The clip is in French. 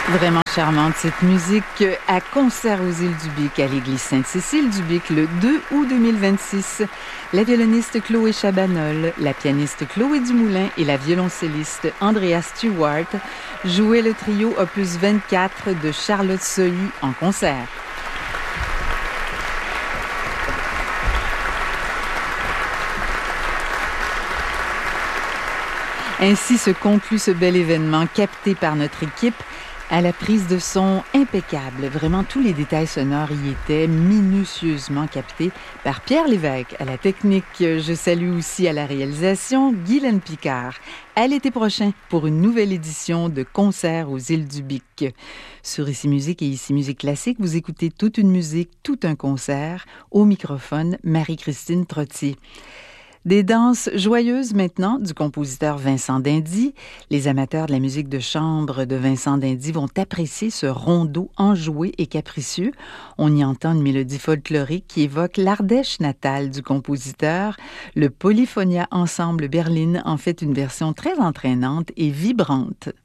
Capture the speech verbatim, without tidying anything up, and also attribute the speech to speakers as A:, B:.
A: Vraiment charmante cette musique à concert aux Îles du Bic à l'église Sainte-Cécile du Bic le deux août deux mille vingt-six. La violoniste Chloé Chabanol, la pianiste Chloé Dumoulin et la violoncelliste Andrea Stewart jouaient le trio opus vingt-quatre de Charlotte Sohi en concert. Ainsi se conclut ce bel événement capté par notre équipe à la prise de son impeccable. Vraiment, tous les détails sonores y étaient minutieusement captés par Pierre Lévesque à la technique. Je salue aussi à la réalisation Guylaine Picard. À l'été prochain pour une nouvelle édition de Concert aux Îles du Bic. Sur Ici Musique et Ici Musique Classique, vous écoutez toute une musique, tout un concert. Au microphone, Marie-Christine Trottier. Des danses joyeuses maintenant du compositeur Vincent d'Indy. Les amateurs de la musique de chambre de Vincent d'Indy vont apprécier ce rondo enjoué et capricieux. On y entend une mélodie folklorique qui évoque l'Ardèche natale du compositeur. Le Polyphonia Ensemble Berlin en fait une version très entraînante et vibrante.